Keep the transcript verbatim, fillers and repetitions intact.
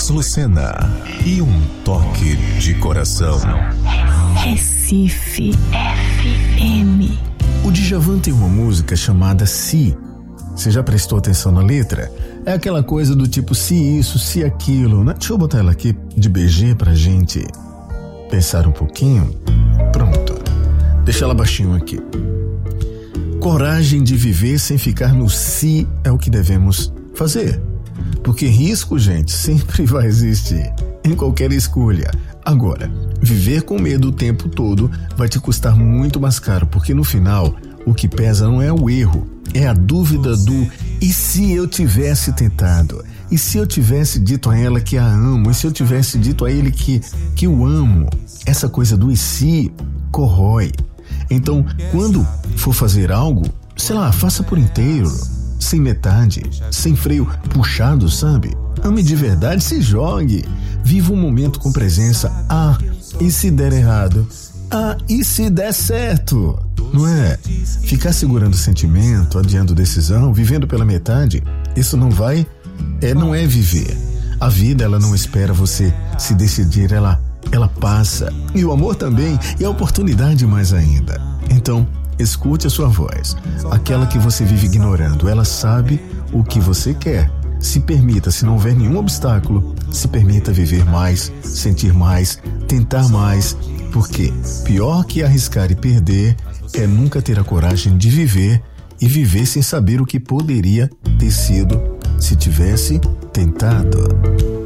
Alex Lucena e um toque de coração. Recife F M. O Djavan tem uma música chamada Se. Você já prestou atenção na letra? É aquela coisa do tipo se isso, se aquilo, né? Deixa eu botar ela aqui de B G pra gente pensar um pouquinho. Pronto. Deixa ela baixinho aqui. Coragem de viver sem ficar no si é o que devemos fazer. Porque risco, gente, sempre vai existir, em qualquer escolha. Agora, viver com medo o tempo todo vai te custar muito mais caro, porque no final, o que pesa não é o erro, é a dúvida do e se eu tivesse tentado? E se eu tivesse dito a ela que a amo? E se eu tivesse dito a ele que, que o amo? Essa coisa do e se corrói. Então, quando for fazer algo, sei lá, faça por inteiro, sem metade, sem freio puxado, sabe? Ame de verdade, se jogue. Viva um momento com presença. Ah, e se der errado? Ah, e se der certo? Não é? Ficar segurando o sentimento, adiando decisão, vivendo pela metade, isso não vai, é, não é viver. A vida, ela não espera você se decidir, ela, ela passa. E o amor também, e a oportunidade mais ainda. Então, escute a sua voz, aquela que você vive ignorando. Ela sabe o que você quer. Se permita, se não houver nenhum obstáculo, se permita viver mais, sentir mais, tentar mais, porque pior que arriscar e perder é nunca ter a coragem de viver e viver sem saber o que poderia ter sido se tivesse tentado.